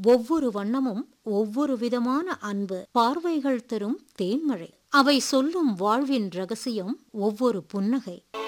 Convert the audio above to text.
ஒவ்வொரு வண்ணமும் ஒவ்வொரு விதமான அன்பு. பார்வைகள் தரும் தேன்மழை. அவை சொல்லும் வாழ்வின் ரகசியம் ஒவ்வொரு புன்னகை.